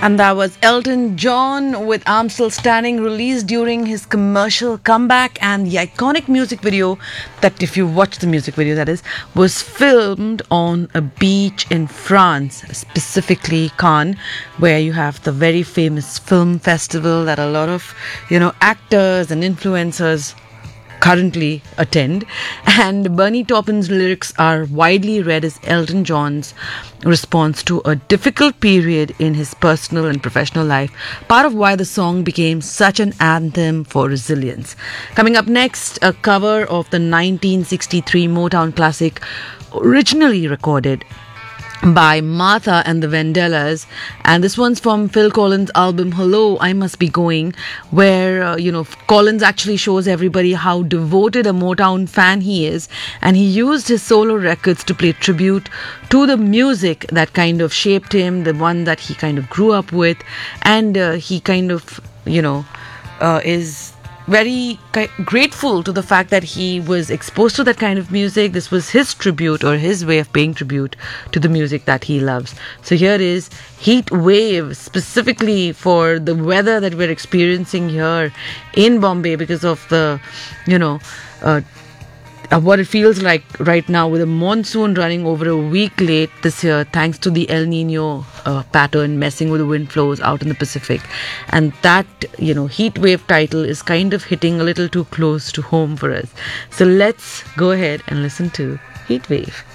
And that was Elton John with I'm Still Standing, released during his commercial comeback, and the iconic music video that, if you watch the music video, that is, was filmed on a beach in France, specifically Cannes, where you have the very famous film festival that a lot of, actors and influencers currently attend. And Bernie Taupin's lyrics are widely read as Elton John's response to a difficult period in his personal and professional life, part of why the song became such an anthem for resilience. Coming up next, a cover of the 1963 Motown classic, originally recorded by Martha and the Vandellas, and this one's from Phil Collins' album Hello, I Must Be Going, where Collins actually shows everybody how devoted a Motown fan he is, and he used his solo records to pay tribute to the music that kind of shaped him, the one that he kind of grew up with, and he kind of is very grateful to the fact that he was exposed to that kind of music. This was his tribute, or his way of paying tribute to the music that he loves. So here is Heat Wave, specifically for the weather that we're experiencing here in Bombay because of the, what it feels like right now, with a monsoon running over a week late this year, thanks to the El Nino pattern messing with the wind flows out in the Pacific. And that, heat wave title is kind of hitting a little too close to home for us. So let's go ahead and listen to Heat Wave.